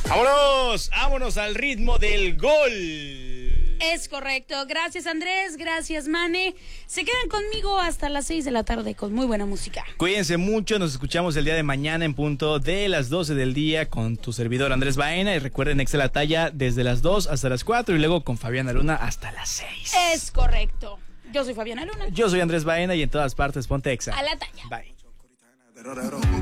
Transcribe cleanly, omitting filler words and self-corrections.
Vámonos al ritmo del gol. Es correcto. Gracias, Andrés. Gracias, Mane. Se quedan conmigo hasta las 6 de la tarde con muy buena música. Cuídense mucho. Nos escuchamos el día de mañana en punto de las 12 del día con tu servidor Andrés Baena. Y recuerden, Exa la Talla desde las 2 hasta las 4 y luego con Fabiana Luna hasta las 6. Es correcto. Yo soy Fabiana Luna. Yo soy Andrés Baena y en todas partes ponte Exa. A la talla. Bye.